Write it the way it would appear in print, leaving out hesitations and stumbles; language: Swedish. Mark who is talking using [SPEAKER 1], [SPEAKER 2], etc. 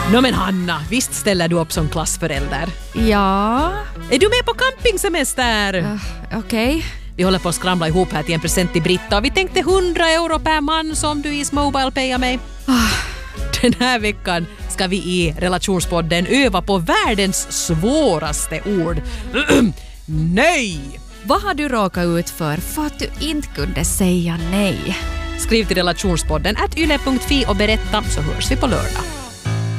[SPEAKER 1] Men Hanna, visst ställer du upp som klassförälder?
[SPEAKER 2] Ja.
[SPEAKER 1] Är du med på campingsemester?
[SPEAKER 2] Okej.
[SPEAKER 1] Vi håller på att skramla ihop här till en present till Britta och vi tänkte 100 euro per man som du i Mobile payar mig. Den här veckan ska vi i Relationspodden öva på världens svåraste ord. Nej!
[SPEAKER 2] Vad har du råkat ut för att du inte kunde säga nej?
[SPEAKER 1] Skriv till Relationspodden @yle.fi och berätta, så hörs vi på lördag.